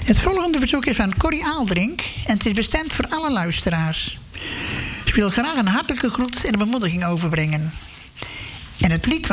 Het volgende verzoek is van Corrie Aaldrink en het is bestemd voor alle luisteraars. Ik wil graag een hartelijke groet en een bemoediging overbrengen. En het lied